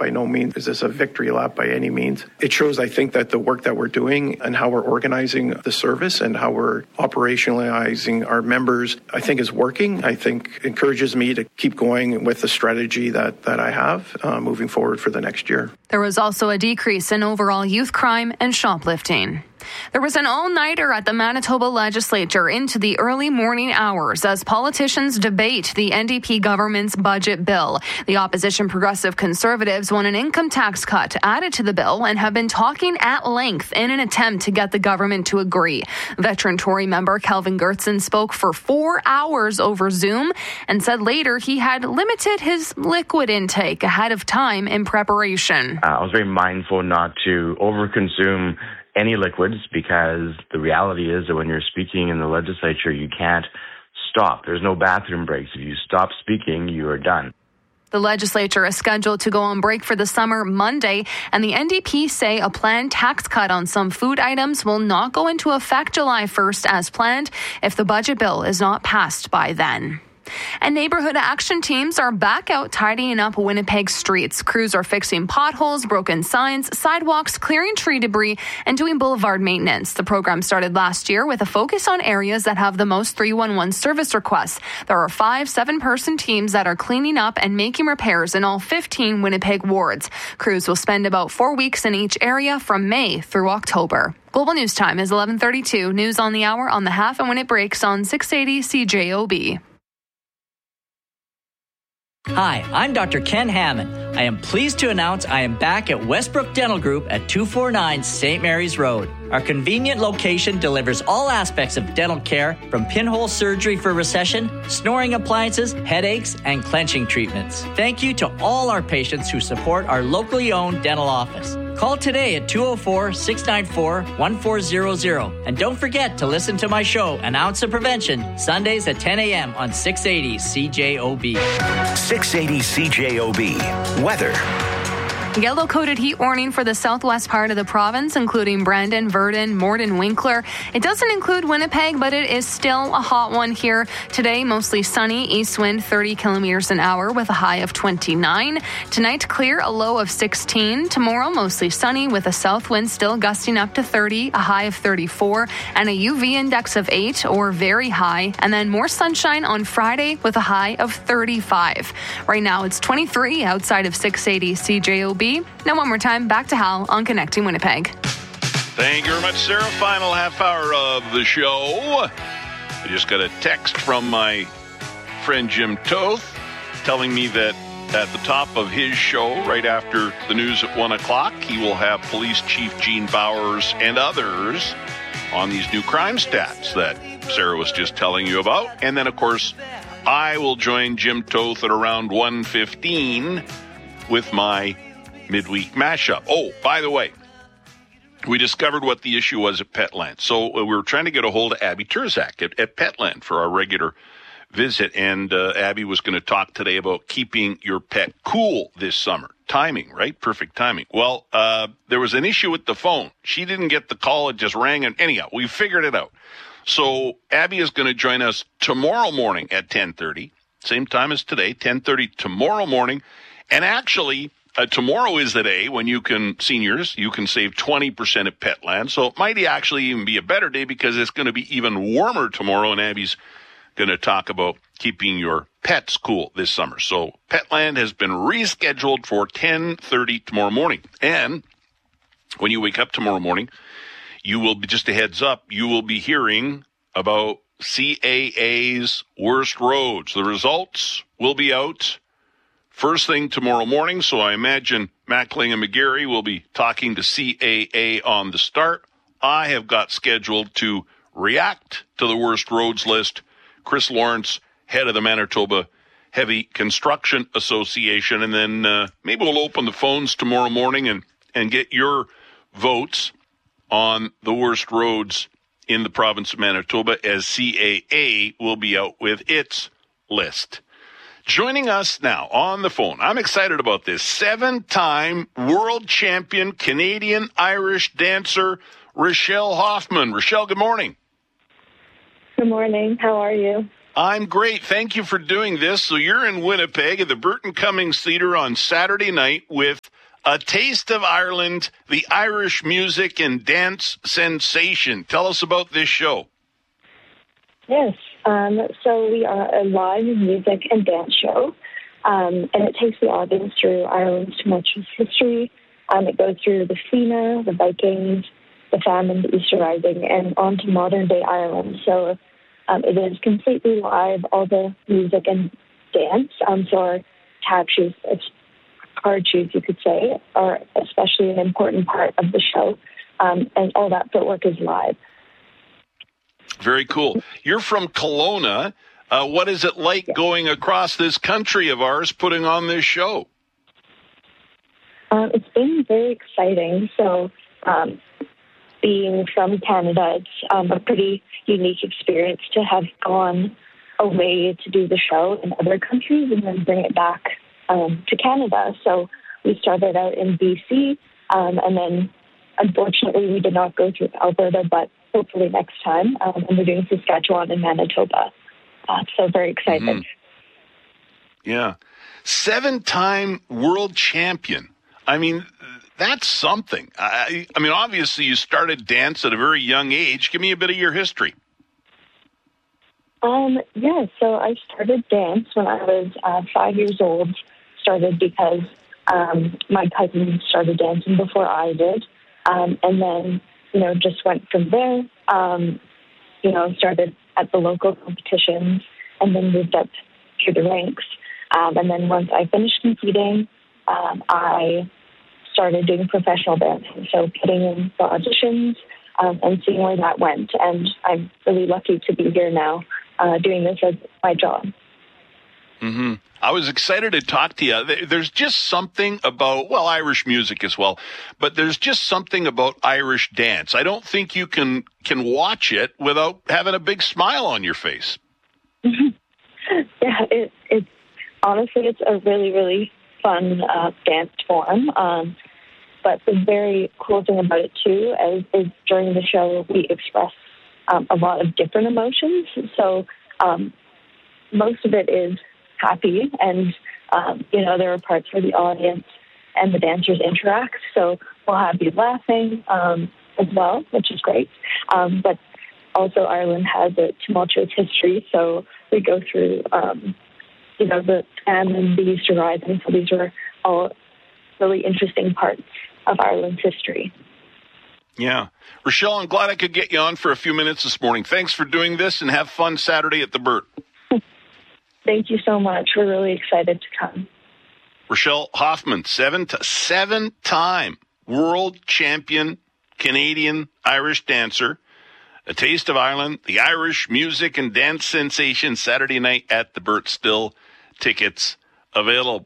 By no means is this a victory lap by any means. It shows, I think, that the work that we're doing and how we're organizing the service and how we're operationalizing our members, I think is working. I think encourages me to keep going with the strategy that I have moving forward for the next year. There was also a decrease in overall youth crime and shoplifting. There was an all-nighter at the Manitoba legislature into the early morning hours as politicians debate the NDP government's budget bill. The opposition Progressive Conservatives want an income tax cut added to the bill and have been talking at length in an attempt to get the government to agree. Veteran Tory member Kelvin Gertson spoke for 4 hours over Zoom and said later he had limited his liquid intake ahead of time in preparation. I was very mindful not to overconsume any liquids, because the reality is that when you're speaking in the legislature, you can't stop. There's no bathroom breaks. If you stop speaking, you are done. The legislature is scheduled to go on break for the summer Monday, and the NDP say a planned tax cut on some food items will not go into effect July 1st as planned if the budget bill is not passed by then. And neighborhood action teams are back out tidying up Winnipeg streets. Crews are fixing potholes, broken signs, sidewalks, clearing tree debris, and doing boulevard maintenance. The program started last year with a focus on areas that have the most 311 service requests. There are 5 7-person teams that are cleaning up and making repairs in all 15 Winnipeg wards. Crews will spend about 4 weeks in each area from May through October. Global News Time is 11:32. News on the hour on the half and when it breaks on 680 CJOB. Hi, I'm Dr. Ken Hammond. I am pleased to announce I am back at Westbrook Dental Group at 249 St. Mary's Road. Our convenient location delivers all aspects of dental care, from pinhole surgery for recession, snoring appliances, headaches, and clenching treatments. Thank you to all our patients who support our locally owned dental office. Call today at 204-694-1400. And don't forget to listen to my show, An Ounce of Prevention, Sundays at 10 a.m. on 680 CJOB. 680 CJOB. Weather. Yellow-coated heat warning for the southwest part of the province, including Brandon, Virden, Morden, Winkler. It doesn't include Winnipeg, but it is still a hot one here. Today, mostly sunny, east wind 30 kilometers an hour with a high of 29. Tonight, clear, a low of 16. Tomorrow, mostly sunny with a south wind still gusting up to 30, a high of 34, and a UV index of 8 or very high. And then more sunshine on Friday with a high of 35. Right now, it's 23 outside of 680 CJOB. Now one more time, back to Hal on Connecting Winnipeg. Thank you very much, Sarah. Final half hour of the show. I just got a text from my friend Jim Toth telling me that at the top of his show, right after the news at 1 o'clock, he will have Police Chief Gene Bowers and others on these new crime stats that Sarah was just telling you about. And then, of course, I will join Jim Toth at around 1:15 with my midweek mashup. Oh, by the way, we discovered what the issue was at Petland. So we were trying to get a hold of Abby Turzak at Petland for our regular visit, and Abby was going to talk today about keeping your pet cool this summer. Timing, right? Perfect timing. Well, there was an issue with the phone. She didn't get the call. It just rang, and anyhow, we figured it out. So Abby is going to join us tomorrow morning at 10:30, same time as today, 10:30 tomorrow morning. And actually, tomorrow is the day when seniors, you can save 20% at Petland. So it might actually even be a better day because it's going to be even warmer tomorrow, and Abby's going to talk about keeping your pets cool this summer. So Petland has been rescheduled for 10:30 tomorrow morning. And when you wake up tomorrow morning, you will be, just a heads up, you will be hearing about CAA's worst roads. The results will be out first thing tomorrow morning, so I imagine Mackling and McGarry will be talking to CAA on the start. I have got scheduled to react to the worst roads list. Chris Lawrence, head of the Manitoba Heavy Construction Association, and then maybe we'll open the phones tomorrow morning and get your votes on the worst roads in the province of Manitoba as CAA will be out with its list. Joining us now on the phone, I'm excited about this, 7-time world champion Canadian-Irish dancer, Rochelle Hoffman. Rochelle, good morning. Good morning. How are you? I'm great. Thank you for doing this. So you're in Winnipeg at the Burton Cummings Theatre on Saturday night with A Taste of Ireland, the Irish music and dance sensation. Tell us about this show. Yes. So we are a live music and dance show, and it takes the audience through Ireland's tumultuous history. It goes through the Fena, the Vikings, the famine, the Easter Rising, and on to modern-day Ireland. So it is completely live, all the music and dance. So our tap shoes, card shoes, you could say, are especially an important part of the show, and all that footwork is live. Very cool. You're from Kelowna. What is it like going across this country of ours putting on this show? It's been very exciting. So being from Canada, it's a pretty unique experience to have gone away to do the show in other countries and then bring it back to Canada. So we started out in BC, and then unfortunately we did not go through Alberta, but hopefully next time. And we're doing Saskatchewan and Manitoba. So very excited. Mm-hmm. Yeah. 7-time world champion. I mean, that's something. I mean, obviously you started dance at a very young age. Give me a bit of your history. Yeah, so I started dance when I was 5 years old. Started because my cousin started dancing before I did. And then, just went from there, started at the local competitions and then moved up through the ranks. And then once I finished competing, I started doing professional dancing, so putting in the auditions and seeing where that went. And I'm really lucky to be here now doing this as my job. Mm-hmm. I was excited to talk to you. There's just something about, Irish music as well, but there's just something about Irish dance. I don't think you can watch it without having a big smile on your face. Yeah, it's honestly, it's a really, really fun dance form. But the very cool thing about it, too, is during the show, we express a lot of different emotions. So most of it is happy, and, there are parts where the audience and the dancers interact. So we'll have you laughing as well, which is great. But also Ireland has a tumultuous history, so we go through, the famine, the Easter Rising. So these are all really interesting parts of Ireland's history. Yeah. Rochelle, I'm glad I could get you on for a few minutes this morning. Thanks for doing this, and have fun Saturday at the Burt. Thank you so much. We're really excited to come. Rochelle Hoffman, seven-time world champion, Canadian Irish dancer. A Taste of Ireland, the Irish music and dance sensation, Saturday night at the Burt. Still tickets available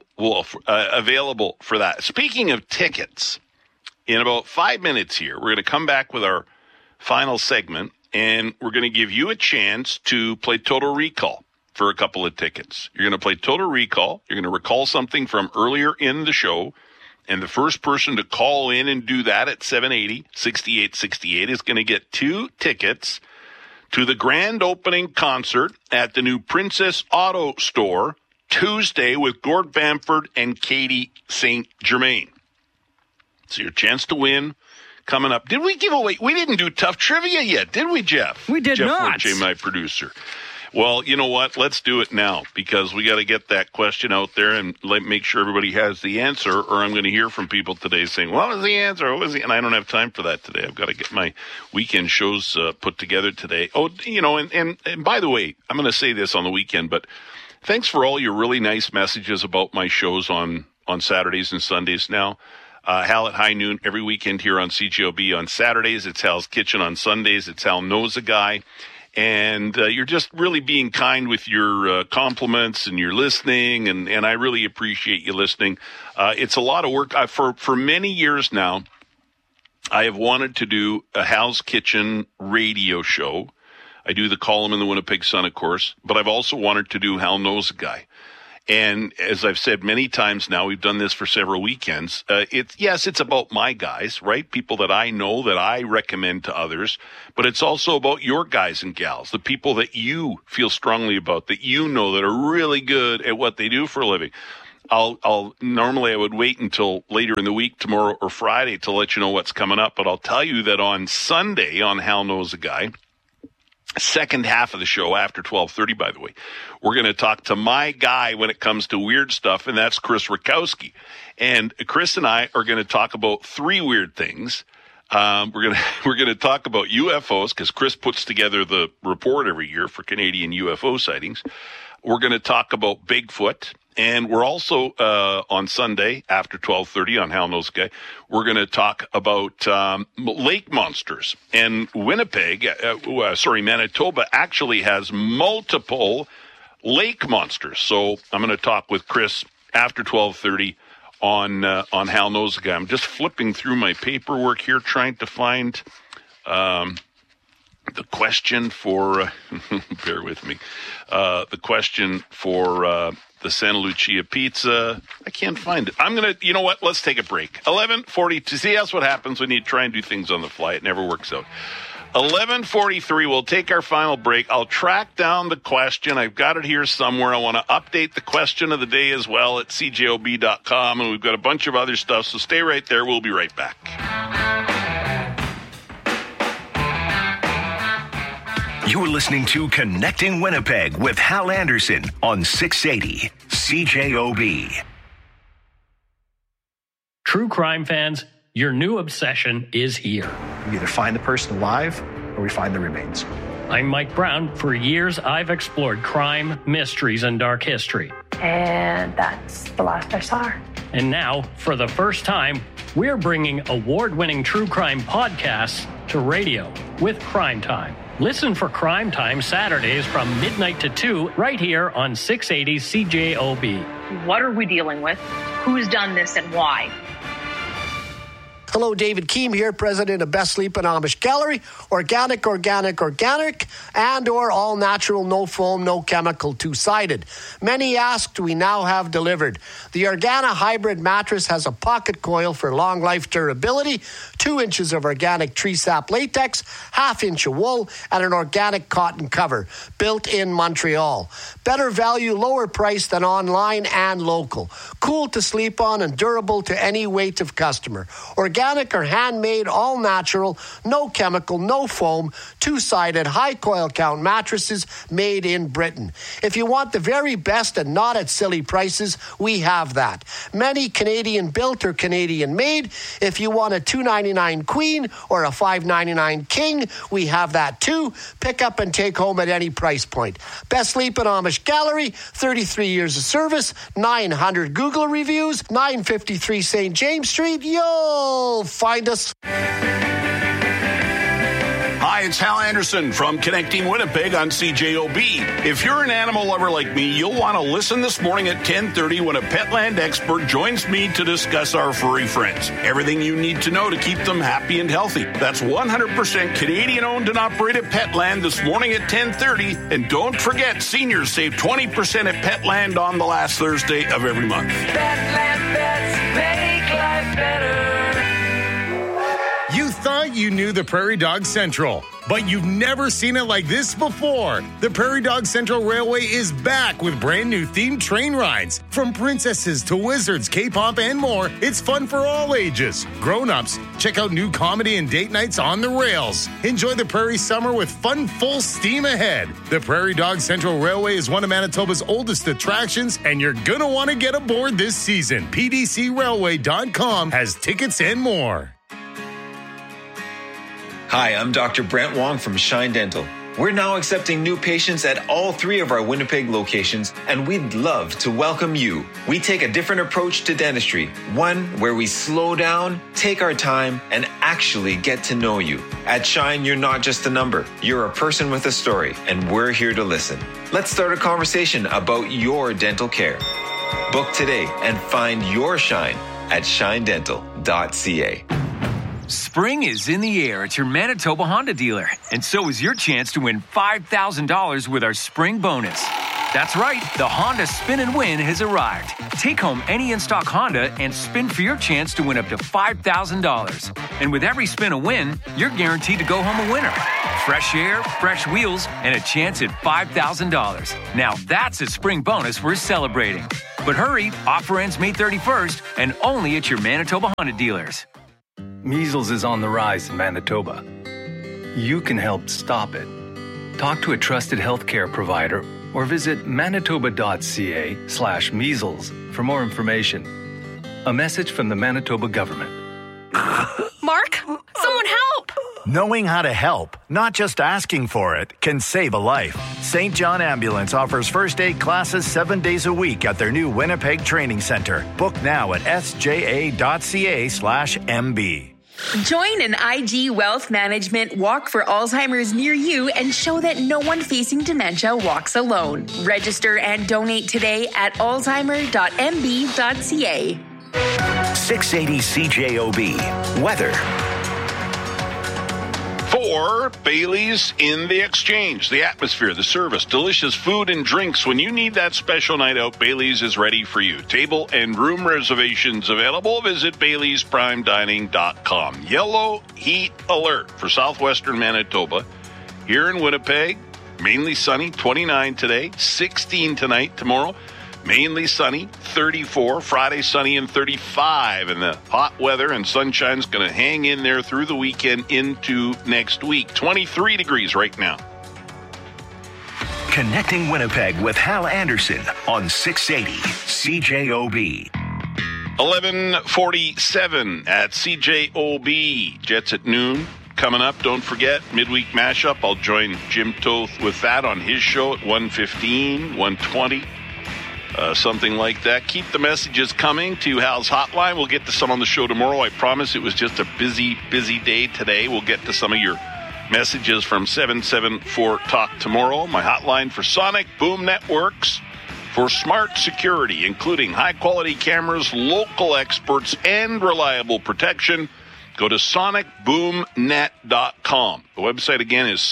for that. Speaking of tickets, in about 5 minutes here, we're going to come back with our final segment, and we're going to give you a chance to play Total Recall for a couple of tickets. You're going to play Total Recall. You're going to recall something from earlier in the show, and the first person to call in and do that at 780-6868 is going to get 2 tickets to the grand opening concert at the new Princess Auto Store Tuesday with Gord Bamford and Katie St. Germain. So your chance to win coming up. Did we give away? We didn't do tough trivia yet, did we, Jeff? We did Jeff not. Jeff my producer. Well, you know what? Let's do it now, because we got to get that question out there and make sure everybody has the answer, or I'm going to hear from people today saying, what was the answer? What was the? And I don't have time for that today. I've got to get my weekend shows put together today. Oh, and by the way, I'm going to say this on the weekend, but thanks for all your really nice messages about my shows on Saturdays and Sundays now. Hal at High Noon every weekend here on CJOB on Saturdays. It's Hal's Kitchen on Sundays. It's Hal Knows a Guy. And you're just really being kind with your compliments and your listening, and I really appreciate you listening. It's a lot of work. For many years now, I have wanted to do a Hal's Kitchen radio show. I do the column in the Winnipeg Sun, of course, but I've also wanted to do Hal Knows a Guy. And as I've said many times now, we've done this for several weekends. It's about my guys, right? People that I know that I recommend to others, but it's also about your guys and gals, the people that you feel strongly about, that you know that are really good at what they do for a living. Normally I would wait until later in the week, tomorrow or Friday, to let you know what's coming up. But I'll tell you that on Sunday on Hal Knows a Guy, second half of the show after 12:30, by the way, we're going to talk to my guy when it comes to weird stuff, and that's Chris Rakowski. And Chris and I are going to talk about three weird things. We're going to talk about UFOs, because Chris puts together the report every year for Canadian UFO sightings. We're going to talk about Bigfoot. And we're also, on Sunday after 12:30 on Hal Knows a Guy, we're going to talk about lake monsters. And Manitoba actually has multiple lake monsters. So I'm going to talk with Chris after 12:30 on Hal Knows a Guy. I'm just flipping through my paperwork here, trying to find the question for, bear with me, the question for the Santa Lucia pizza. I can't find it. You know what? Let's take a break. 11:42. See, that's what happens when you try and do things on the fly. It never works out. 11:43. We'll take our final break. I'll track down the question. I've got it here somewhere. I want to update the question of the day as well at cjob.com. And we've got a bunch of other stuff. So stay right there. We'll be right back. You're listening to Connecting Winnipeg with Hal Anderson on 680 CJOB. True crime fans, your new obsession is here. We either find the person alive or we find the remains. I'm Mike Brown. For years, I've explored crime, mysteries, and dark history. And that's the last I saw her. And now, for the first time, we're bringing award-winning true crime podcasts to radio with Crime Time. Listen for Crime Time Saturdays from midnight to 2 right here on 680 CJOB. What are we dealing with? Who's done this and why? Hello, David Keem here, president of Best Sleep and Amish Gallery. Organic, and or all natural, no foam, no chemical, two-sided. Many asked, we now have delivered. The Organa Hybrid mattress has a pocket coil for long life durability, 2 inches of organic tree sap latex, 1/2 inch of wool, and an organic cotton cover, built in Montreal. Better value, lower price than online and local. Cool to sleep on and durable to any weight of customer. Organic or handmade, all natural, no chemical, no foam, two-sided, high coil count mattresses made in Britain. If you want the very best and not at silly prices, we have that. Many Canadian built or Canadian made. If you want a $299 queen or a $599 king, we have that too. Pick up and take home at any price point. Best Sleep and Amish Gallery, 33 years of service, 900 Google reviews, 953 St. James Street. You'll find us. Hi, it's Hal Anderson from Connecting Winnipeg on CJOB. If you're an animal lover like me, you'll want to listen this morning at 10:30 when a Petland expert joins me to discuss our furry friends. Everything you need to know to keep them happy and healthy. That's 100% Canadian-owned and operated Petland this morning at 10:30. And don't forget, seniors save 20% at Petland on the last Thursday of every month. Petland pets make life better. You thought you knew the Prairie Dog Central, but you've never seen it like this before. The Prairie Dog Central Railway is back with brand new themed train rides. From princesses to wizards, K-pop, and more, it's fun for all ages. Grown-ups, check out new comedy and date nights on the rails. Enjoy the Prairie summer with fun full steam ahead. The Prairie Dog Central Railway is one of Manitoba's oldest attractions, and you're gonna want to get aboard this season. PDCRailway.com has tickets and more. Hi, I'm Dr. Brent Wong from Shine Dental. We're now accepting new patients at all 3 of our Winnipeg locations, and we'd love to welcome you. We take a different approach to dentistry, one where we slow down, take our time, and actually get to know you. At Shine, you're not just a number. You're a person with a story, and we're here to listen. Let's start a conversation about your dental care. Book today and find your Shine at shinedental.ca. Spring is in the air at your Manitoba Honda dealer, and so is your chance to win $5,000 with our spring bonus. That's right, the Honda Spin and Win has arrived. Take home any in-stock Honda and spin for your chance to win up to $5,000. And with every spin a win, you're guaranteed to go home a winner. Fresh air, fresh wheels, and a chance at $5,000. Now that's a spring bonus worth celebrating. But hurry, offer ends May 31st and only at your Manitoba Honda dealers. Measles is on the rise in Manitoba. You can help stop it. Talk to a trusted healthcare provider or visit manitoba.ca/measles for more information. A message from the Manitoba government. Mark, someone help! Knowing how to help, not just asking for it, can save a life. St. John Ambulance offers first aid classes 7 days a week at their new Winnipeg Training Center. Book now at sja.ca/MB. Join an IG Wealth Management Walk for Alzheimer's near you and show that no one facing dementia walks alone. Register and donate today at alzheimer.mb.ca. 680 CJOB. Weather. For Bailey's in the Exchange, the atmosphere, the service, delicious food and drinks. When you need that special night out, Bailey's is ready for you. Table and room reservations available. Visit Bailey'sPrimeDining.com. Yellow heat alert for southwestern Manitoba. Here in Winnipeg, mainly sunny, 29 today, 16 tonight, tomorrow. Mainly sunny, 34. Friday, sunny and 35. And the hot weather and sunshine's going to hang in there through the weekend into next week. 23 degrees right now. Connecting Winnipeg with Hal Anderson on 680 CJOB. 11:47 at CJOB. Jets at noon. Coming up, don't forget, midweek mashup. I'll join Jim Toth with that on his show at 1:15, 1:20. Something like that. Keep the messages coming to Hal's hotline. We'll get to some on the show tomorrow. I promise. It was just a busy day today. We'll get to some of your messages from 774 Talk tomorrow. My hotline for Sonic Boom Networks for smart security, including high-quality cameras, local experts, and reliable protection. Go to sonicboomnet.com. The website again is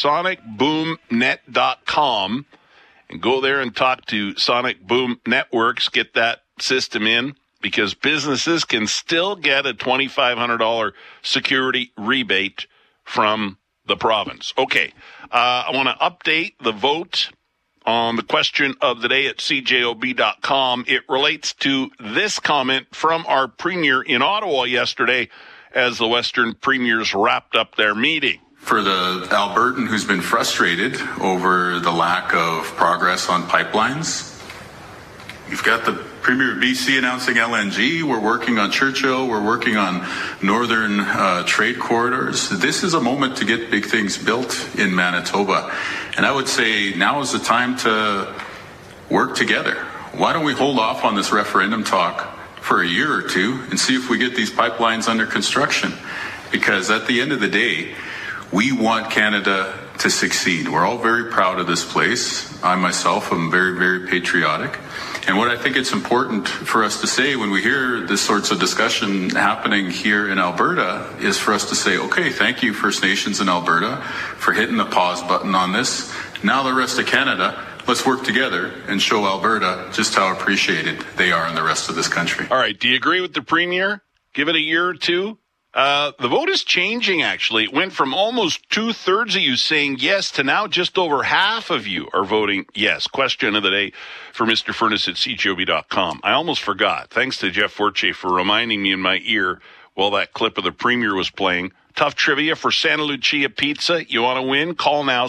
sonicboomnet.com. And go there and talk to Sonic Boom Networks. Get that system in because businesses can still get a $2,500 security rebate from the province. Okay, I want to update the vote on the question of the day at cjob.com. It relates to this comment from our premier in Ottawa yesterday as the Western premiers wrapped up their meeting. For the Albertan who's been frustrated over the lack of progress on pipelines, you've got the Premier of BC announcing LNG. We're working on Churchill. We're working on northern trade corridors. This is a moment to get big things built in Manitoba. And I would say now is the time to work together. Why don't we hold off on this referendum talk for a year or two and see if we get these pipelines under construction? Because at the end of the day, we want Canada to succeed. We're all very proud of this place. I myself am very, very patriotic. And what I think it's important for us to say when we hear this sorts of discussion happening here in Alberta is for us to say, okay, thank you First Nations in Alberta for hitting the pause button on this. Now the rest of Canada, let's work together and show Alberta just how appreciated they are in the rest of this country. All right, do you agree with the Premier? Give it a year or two? The vote is changing, actually. It went from almost 2/3 of you saying yes to now just over half of you are voting yes. Question of the day for Mr. Furness at cjob.com. I almost forgot. Thanks to Jeff Forche for reminding me in my ear while that clip of the Premier was playing. Tough trivia for Santa Lucia Pizza. You want to win? Call now,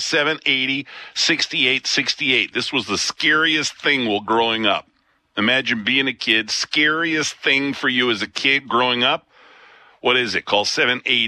780-6868. This was the scariest thing while growing up. Imagine being a kid. Scariest thing for you as a kid growing up. What is it? Call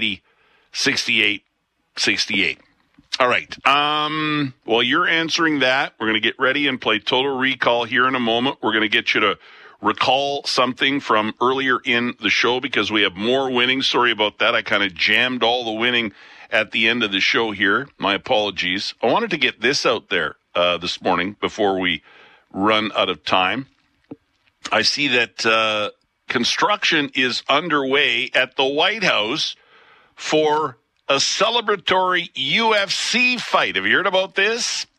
780-6868. All right. While you're answering that, we're going to get ready and play Total Recall here in a moment. We're going to get you to recall something from earlier in the show because we have more winning. Sorry about that. I kind of jammed all the winning at the end of the show here. My apologies. I wanted to get this out there this morning before we run out of time. I see that construction is underway at the White House for a celebratory UFC fight. Have you heard about this?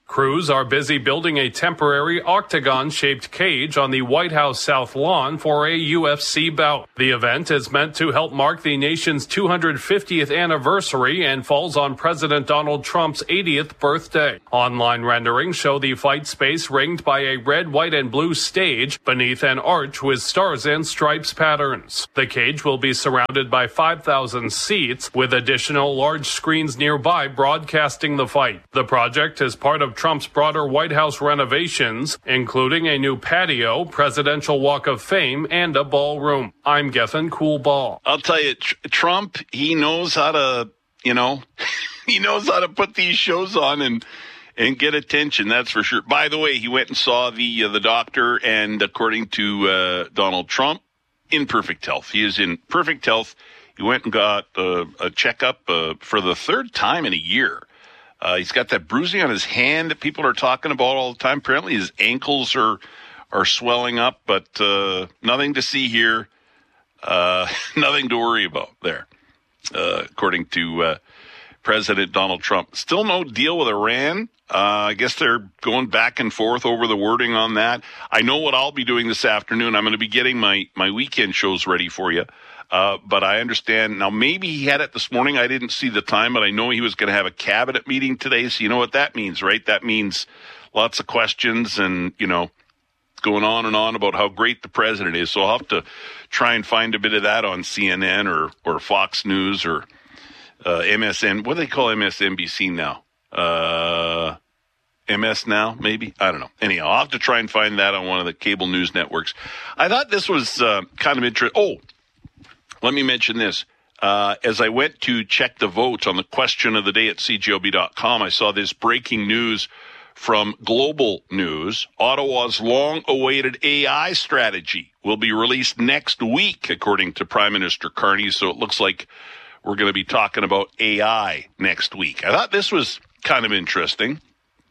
Crews are busy building a temporary octagon-shaped cage on the White House South Lawn for a UFC bout. The event is meant to help mark the nation's 250th anniversary and falls on President Donald Trump's 80th birthday. Online renderings show the fight space ringed by a red, white, and blue stage beneath an arch with stars and stripes patterns. The cage will be surrounded by 5,000 seats, with additional large screens nearby broadcasting the fight. The project is part of Trump's broader White House renovations, including a new patio, presidential walk of fame, and a ballroom. I'm Gethin Coolball. I'll tell you, Trump, he knows how to, he knows how to put these shows on and get attention, that's for sure. By the way, he went and saw the doctor, and according to Donald Trump, in perfect health. He is in perfect health. He went and got a checkup for the third time in a year. He's got that bruising on his hand that people are talking about all the time. Apparently his ankles are swelling up, but nothing to see here. Nothing to worry about there, according to President Donald Trump. Still no deal with Iran. I guess they're going back and forth over the wording on that. I know what I'll be doing this afternoon. I'm going to be getting my weekend shows ready for you. But I understand now, maybe he had it this morning. I didn't see the time, but I know he was going to have a cabinet meeting today. So you know what that means, right? That means lots of questions and, going on and on about how great the president is. So I'll have to try and find a bit of that on CNN or Fox News or MSN. What do they call MSNBC now? MS Now, maybe? I don't know. Anyhow, I'll have to try and find that on one of the cable news networks. I thought this was kind of interesting. Oh, let me mention this. As I went to check the votes on the question of the day at CJOB.com, I saw this breaking news from Global News. Ottawa's long-awaited AI strategy will be released next week, according to Prime Minister Carney. So it looks like we're going to be talking about AI next week. I thought this was kind of interesting.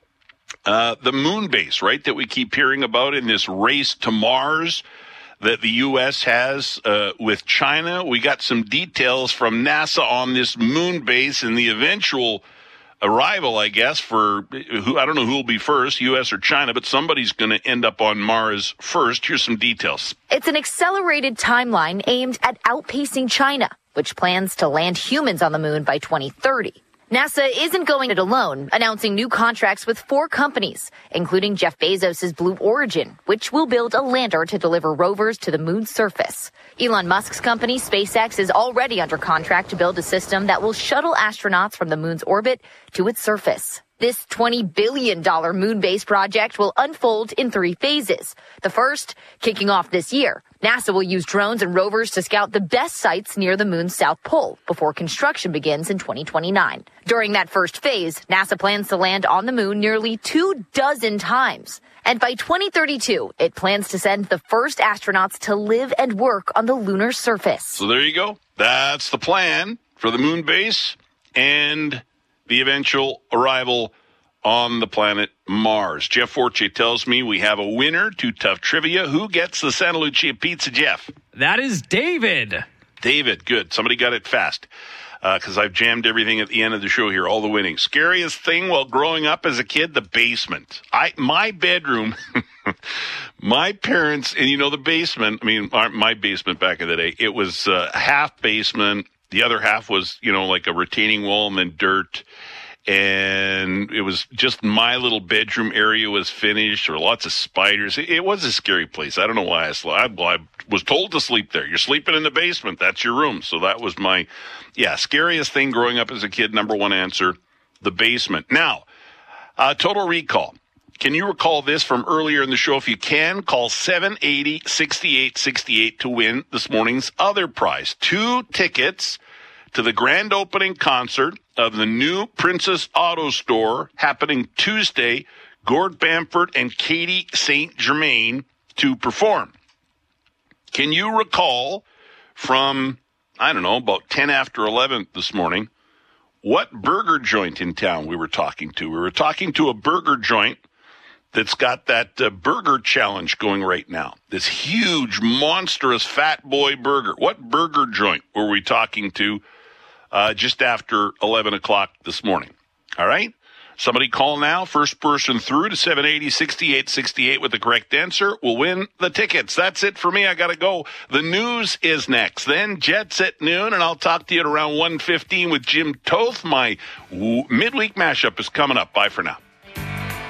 The moon base, right, that we keep hearing about in this race to Mars that the U.S. has with China. We got some details from NASA on this moon base and the eventual arrival, I guess, for I don't know who will be first, U.S. or China, but somebody's going to end up on Mars first. Here's some details. It's an accelerated timeline aimed at outpacing China, which plans to land humans on the moon by 2030. NASA isn't going it alone, announcing new contracts with 4 companies, including Jeff Bezos' Blue Origin, which will build a lander to deliver rovers to the moon's surface. Elon Musk's company, SpaceX, is already under contract to build a system that will shuttle astronauts from the moon's orbit to its surface. This $20 billion moon base project will unfold in 3 phases. The first, kicking off this year. NASA will use drones and rovers to scout the best sites near the moon's south pole before construction begins in 2029. During that first phase, NASA plans to land on the moon nearly 24 times. And by 2032, it plans to send the first astronauts to live and work on the lunar surface. So there you go. That's the plan for the moon base and the eventual arrival on the planet Mars. Jeff Forche tells me we have a winner to Tough Trivia. Who gets the Santa Lucia pizza, Jeff? That is David. David, good. Somebody got it fast because I've jammed everything at the end of the show here, all the winning. Scariest thing while growing up as a kid, the basement. My bedroom, my parents, and the basement, my basement back in the day, it was a half basement. The other half was, like a retaining wall and then dirt. And it was just my little bedroom area was finished, or lots of spiders. It was a scary place. I don't know why I was told to sleep there. You're sleeping in the basement. That's your room. So that was my, scariest thing growing up as a kid. Number one answer, the basement. Now, Total Recall. Can you recall this from earlier in the show? If you can, call 780-6868 to win this morning's other prize. 2 tickets to the grand opening concert of the new Princess Auto Store happening Tuesday. Gord Bamford and Katie St. Germain to perform. Can you recall from, about 10 after 11 this morning, what burger joint in town we were talking to? We were talking to a burger joint that's got that burger challenge going right now. This huge, monstrous Fat Boy burger. What burger joint were we talking to just after 11 o'clock this morning? All right? Somebody call now. First person through to 780-6868 with the correct answer will win the tickets. That's it for me. I got to go. The news is next. Then Jets at noon, and I'll talk to you at around 1:15 with Jim Toth. My midweek mashup is coming up. Bye for now.